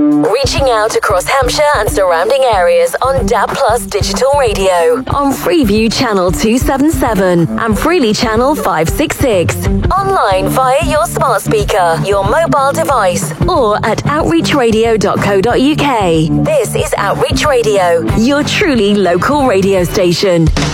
Reaching out across Hampshire and surrounding areas on DAB Plus Digital Radio, on Freeview Channel 277 and Freely Channel 566. Online via your smart speaker, your mobile device, or at outreachradio.co.uk. This is Outreach Radio, your truly local radio station.